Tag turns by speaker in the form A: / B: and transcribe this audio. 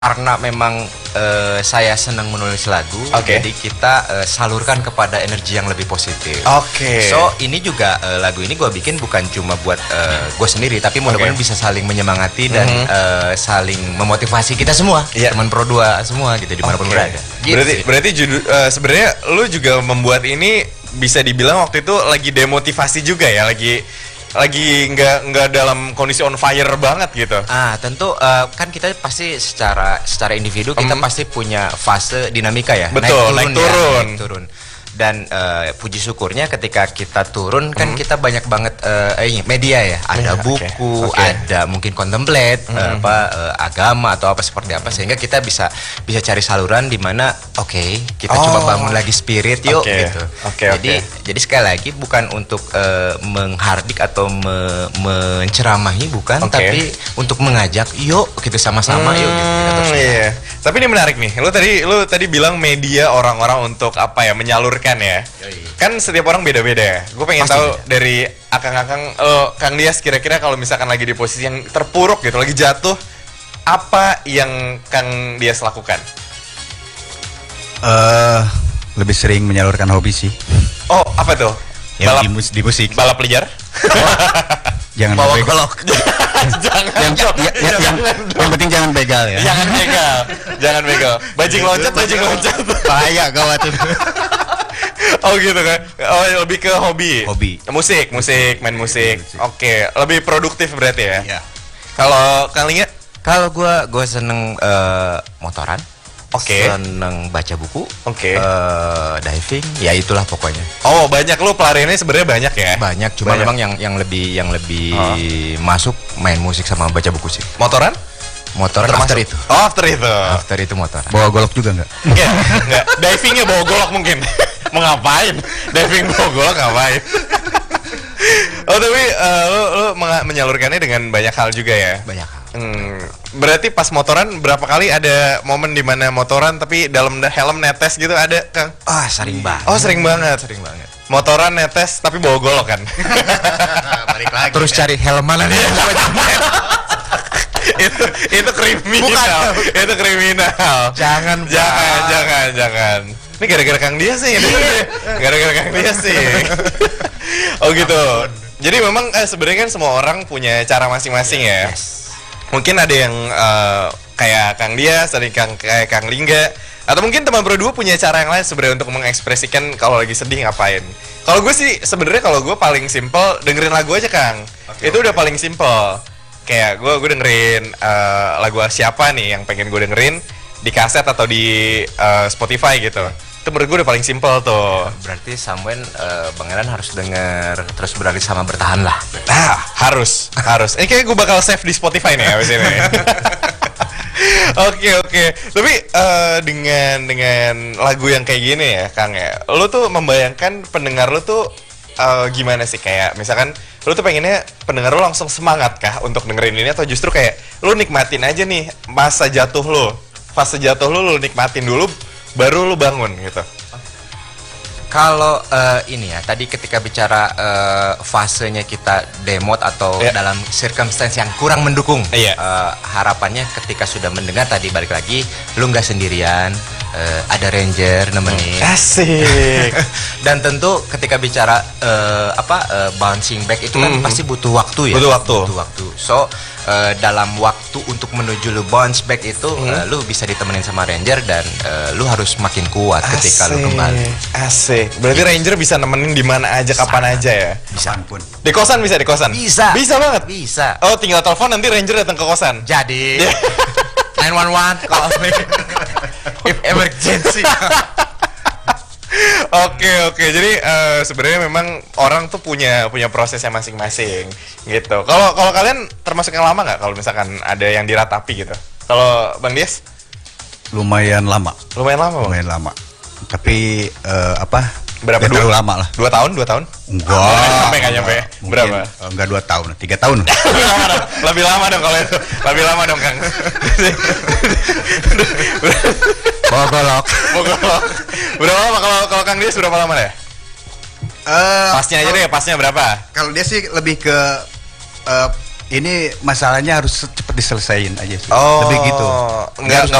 A: Karena memang saya senang menulis lagu, jadi kita salurkan kepada energi yang lebih positif. So ini juga lagu ini gue bikin bukan cuma buat gue sendiri, tapi mudah-mudahan bisa saling menyemangati dan saling memotivasi kita semua, teman Pro 2 semua gitu dimanapun berada. Gitu
B: berarti sebenarnya lu juga membuat ini bisa dibilang waktu itu lagi demotivasi juga ya, lagi nggak dalam kondisi on fire banget gitu.
A: Tentu kan kita pasti secara individu kita pasti punya fase dinamika ya.
B: Betul, naik turun.
A: Dan puji syukurnya ketika kita turun kan kita banyak banget media ya, ada buku, ada mungkin contemplate, agama atau apa seperti apa, sehingga kita bisa cari saluran di mana kita coba bangun lagi spirit yuk gitu. Jadi sekali lagi bukan untuk menghardik atau menceramahi, bukan, tapi untuk mengajak yuk gitu sama-sama yuk gitu.
B: Tapi ini menarik nih. Lu tadi bilang media orang-orang untuk apa ya, menyalurkan ya. Kan setiap orang beda-beda ya. Gue pengen tahu dari akang-akang, Kang Dias, kira-kira kalau misalkan lagi di posisi yang terpuruk gitu, lagi jatuh, apa yang Kang Dias lakukan?
C: Lebih sering menyalurkan hobi sih.
B: Oh, apa tuh?
C: Balap di musik.
B: Balap liar?
C: Jangan
A: bawa golok.
C: yang penting jangan begal ya.
B: Jangan begal. Bajing loncat.
C: Bahaya gawat itu.
B: Oh gitu kan. Oh, lebih ke hobi. Musik, main musik. Oke, lebih produktif berarti ya.
C: Iya.
B: Kalau Kang Lingga?
A: Kalau gue seneng motoran. Seneng baca buku, diving, ya itulah pokoknya.
B: Oh, banyak, lu pelariannya sebenarnya banyak ya?
A: Banyak, cuma memang yang lebih masuk main musik sama baca buku sih.
B: Motoran
A: after itu.
B: Oh, after itu.
A: After itu motoran.
C: Bawa golok juga enggak?
B: Enggak. Divingnya bawa golok mungkin. Mau ngapain? Diving bawa golok ngapain? Oh, tapi lu menyalurkannya dengan banyak hal juga ya?
A: Banyak hal.
B: Berarti pas motoran berapa kali ada momen di mana motoran tapi dalam helm netes gitu, ada, Kang?
A: Sering banget.
B: Oh, sering banget. Motoran netes tapi bawa golok kan?
A: Balik lagi. Terus cari helm mana nih?
B: itu kriminal. Itu kriminal.
A: Jangan.
B: Ini gara-gara Kang Dias sih. Oh gitu. Jadi memang sebenarnya kan semua orang punya cara masing-masing ya. Mungkin ada yang kayak Kang Dias, ada yang kayak Kang Lingga, atau mungkin teman berdua punya cara yang lain sebenarnya untuk mengekspresikan kalau lagi sedih ngapain. Kalau gue sih sebenarnya kalau gue paling simple dengerin lagu aja, Kang. Itu udah paling simple. Kayak gue dengerin lagu siapa nih yang pengen gue dengerin di kaset atau di Spotify gitu. Itu menurut gue udah paling simple tuh.
A: Berarti Samuel, Bang Elan harus denger Terus Berlari Sama Bertahan lah.
B: Harus. Ini kayaknya gue bakal save di Spotify nih abis ini. Oke. Tapi dengan lagu yang kayak gini ya, Kang ya, lu tuh membayangkan pendengar lu tuh gimana sih? Kayak misalkan lu tuh pengennya pendengar lu langsung semangat kah untuk dengerin ini, atau justru kayak lu nikmatin aja nih fase jatuh lu nikmatin dulu baru lu bangun gitu.
A: Kalau ini ya, tadi ketika bicara fasenya kita demot atau dalam circumstance yang kurang mendukung, harapannya ketika sudah mendengar tadi, balik lagi, lu nggak sendirian, ada ranger nemenin.
B: Asik.
A: Dan tentu ketika bicara bouncing back itu kan pasti butuh waktu ya. Butuh waktu. So dalam waktu untuk menuju lu bounce back itu, lu bisa ditemenin sama ranger dan lu harus makin kuat ketika lu kembali.
B: Asik. Berarti ranger bisa nemenin di mana aja, kapan aja ya?
A: Bisa
C: pun.
B: Di kosan bisa? Bisa banget.
A: Bisa.
B: Oh, tinggal telepon nanti ranger datang ke kosan.
A: Jadi 911 call me if emergency.
B: Oke. Jadi sebenarnya memang orang tuh punya prosesnya masing-masing gitu. Kalau kalian termasuk yang lama nggak? Kalau misalkan ada yang diratapi gitu. Kalau Bang Dias?
C: Lumayan lama. Tapi
B: berapa?
C: Terlalu lama lah.
B: 2 tahun?
C: Enggak.
B: Nggak nyampe. Berapa?
C: Enggak 2 tahun, 3 tahun.
B: Lebih lama dong kalau itu. Lebih lama dong, Kang.
A: Bawa golok.
B: Berapa lama kalau Kang Dias berapa lama ya? Pasnya aja deh, pasnya berapa?
C: Kalau dia sih lebih ke ini masalahnya harus cepat diselesain aja sih.
B: Oh,
C: Lebih gitu.
B: Nggak